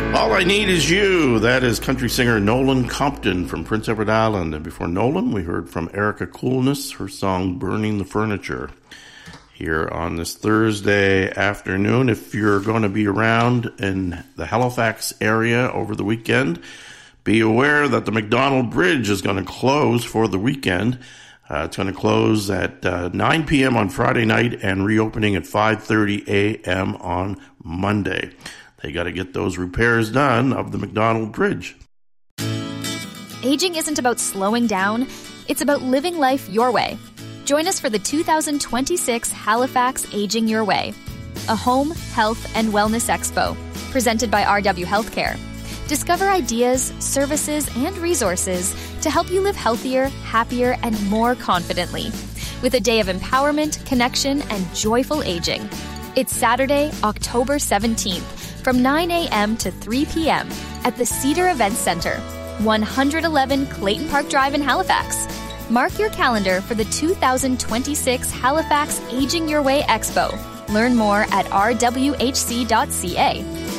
All I Need Is You. That is country singer Nolan Compton from Prince Edward Island. And before Nolan, we heard from Erica Coolness, her song Burning the Furniture. Here on this Thursday afternoon, if you're going to be around in the Halifax area over the weekend, be aware that the McDonald Bridge is going to close for the weekend. It's going to close at 9 p.m. on Friday night and reopening at 5:30 a.m. on Monday. They got to get those repairs done of the McDonald Bridge. Aging isn't about slowing down. It's about living life your way. Join us for the 2026 Halifax Aging Your Way, a home, health, and wellness expo presented by RW Healthcare. Discover ideas, services, and resources to help you live healthier, happier, and more confidently. With a day of empowerment, connection, and joyful aging. It's Saturday, October 17th, from 9 a.m. to 3 p.m. at the Cedar Events Center, 111 Clayton Park Drive in Halifax. Mark your calendar for the 2026 Halifax Aging Your Way Expo. Learn more at rwhc.ca.